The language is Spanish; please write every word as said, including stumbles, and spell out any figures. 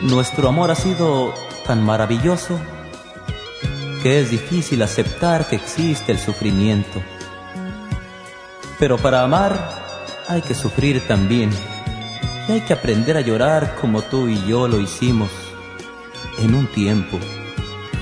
Nuestro amor ha sido tan maravilloso que es difícil aceptar que existe el sufrimiento. Pero para amar hay que sufrir también, y hay que aprender a llorar como tú y yo lo hicimos en un tiempo.